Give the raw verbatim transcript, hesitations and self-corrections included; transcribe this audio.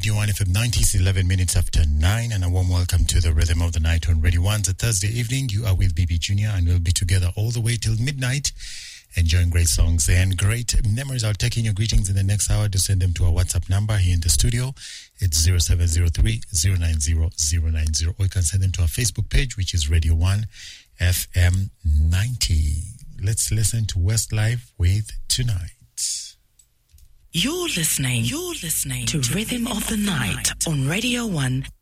Radio one F M ninety, eleven minutes after nine, and a warm welcome to the Rhythm of the Night on Radio one. It's a Thursday evening. You are with B B Junior, and we'll be together all the way till midnight, enjoying great songs and great memories. I'll take in your greetings in the next hour to send them to our WhatsApp number here in the studio. It's zero seven zero three, zero nine zero, zero nine zero, or you can send them to our Facebook page, which is Radio one F M ninety. Let's listen to Westlife with Tonight. You're listening, you're listening to, to Rhythm of the Night on Radio one